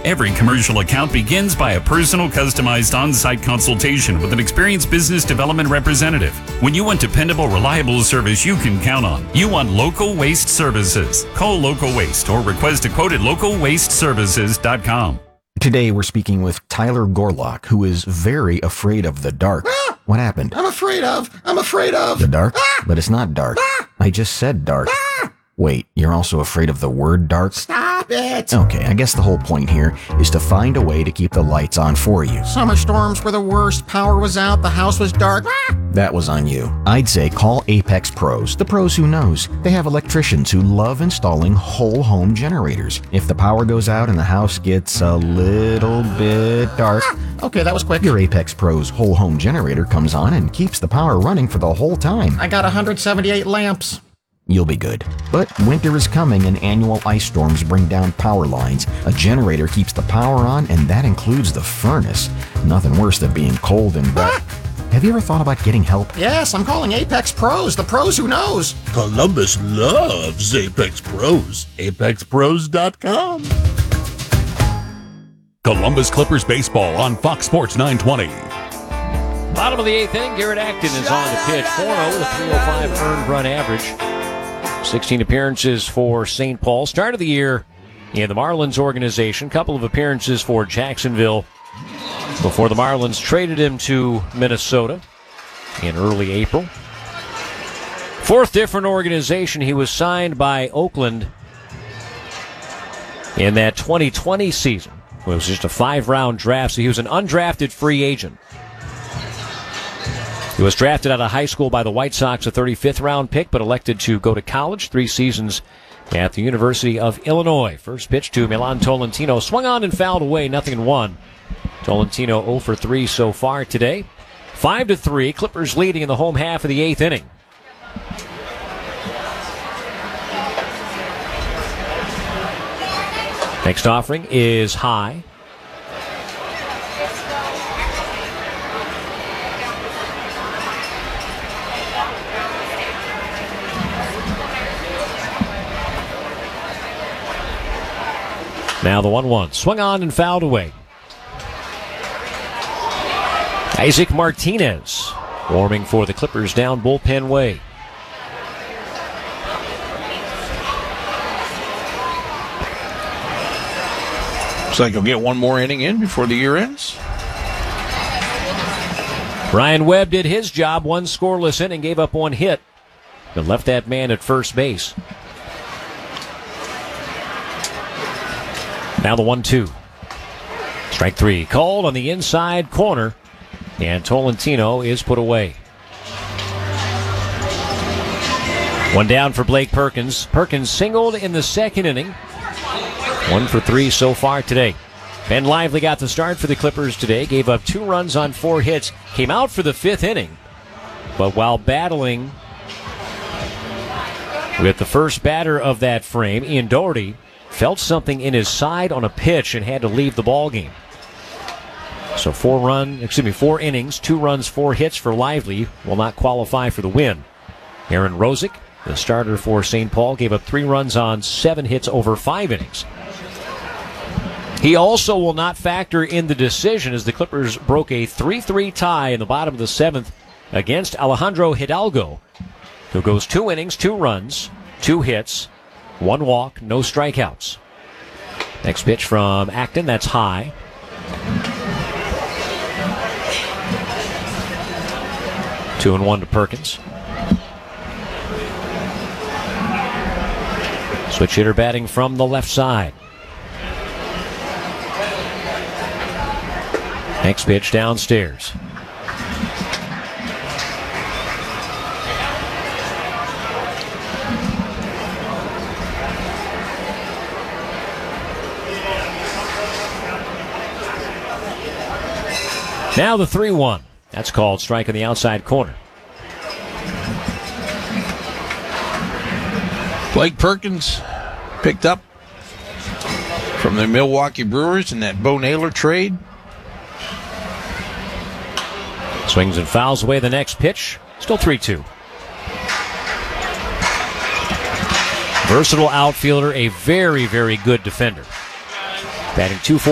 Every commercial account begins by a personal, customized on-site consultation with an experienced business development representative. When you want dependable, reliable service you can count on, you want Local Waste Services. Call Local Waste or request a quote at localwasteservices.com. Today we're speaking with Tyler Gorlock, who is very afraid of the dark. What happened? I'm afraid of The dark? But it's not dark. I just said dark. Wait, you're also afraid of the word dark? Stop it! Okay, I guess the whole point here is to find a way to keep the lights on for you. Summer storms were the worst. Power was out, the house was dark. That was on you. I'd say call Apex Pros, the pros who knows. They have electricians who love installing whole home generators. If the power goes out and the house gets a little bit dark, Okay, that was quick. your Apex Pros whole home generator comes on and keeps the power running for the whole time. I got 178 lamps. You'll be good. But winter is coming and annual ice storms bring down power lines. A generator keeps the power on, and that includes the furnace. Nothing worse than being cold and wet. Have you ever thought about getting help? Yes, I'm calling Apex Pros, the pros who knows. Columbus loves Apex Pros. ApexPros.com. Columbus Clippers baseball on Fox Sports 920. Bottom of the eighth inning, Garrett Acton is on the pitch. 4-0 with a 305 earned run average. 16 appearances for St. Paul. Start of the year in the Marlins organization. Couple of appearances for Jacksonville before the Marlins traded him to Minnesota in early April. Fourth different organization. He was signed by Oakland in that 2020 season. It was just a 5-round draft, so he was an undrafted free agent. He was drafted out of high school by the White Sox, a 35th round pick, but elected to go to college. 3 seasons at the University of Illinois. First pitch to Milan Tolentino. Swung on and fouled away, 0-1. Tolentino 0 for 3 so far today. 5-3, Clippers leading in the home half of the 8th inning. Next offering is high. Now the 1-1. Swung on and fouled away. Isaac Martinez warming for the Clippers down bullpen way. Looks like he'll get one more inning in before the year ends. Ryan Webb did his job. 1 scoreless inning, gave up 1 hit, but left that man at first base. Now the 1-2. Strike 3 called on the inside corner, and Tolentino is put away. 1 down for Blake Perkins. Perkins singled in the 2nd inning. 1 for 3 so far today. Ben Lively got the start for the Clippers today. Gave up 2 runs on 4 hits. Came out for the 5th inning. But while battling with the first batter of that frame, Ian Doherty, felt something in his side on a pitch and had to leave the ball game. So 4 innings, 2 runs, 4 hits for Lively will not qualify for the win. Aaron Rosick, the starter for St. Paul, gave up 3 runs on 7 hits over 5 innings. He also will not factor in the decision as the Clippers broke a 3-3 tie in the bottom of the 7th against Alejandro Hidalgo, who goes 2 innings, 2 runs, 2 hits, 1 walk, no strikeouts. Next pitch from Acton, that's high. Two and 1 to Perkins. Switch hitter batting from the left side. Next pitch downstairs. Now the 3-1. That's called strike on the outside corner. Blake Perkins picked up from the Milwaukee Brewers in that Bo Naylor trade. Swings and fouls away the next pitch. Still 3-2. Versatile outfielder, a very, very good defender. Batting .240.